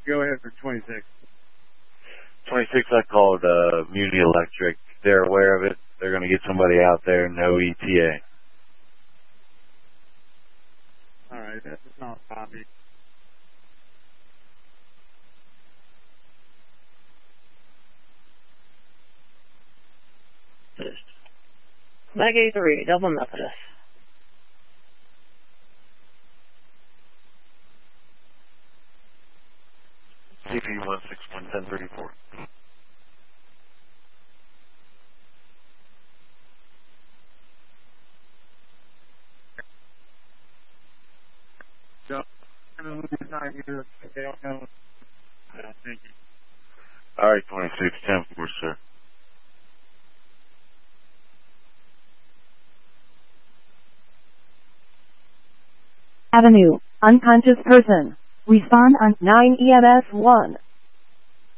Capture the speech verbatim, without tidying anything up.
go ahead for twenty-six. twenty-six, I called uh, Muni Electric. They're aware of it. They're going to get somebody out there, no E T A. All right, that's not a copy. Mag eighty-three, Double Methodist. C B one six one ten thirty-four. So, I'm going to lose time here. They don't know. I don't think it. All right, twenty-six, ten four, sir. Avenue, unconscious person. Respond on nine E M S one.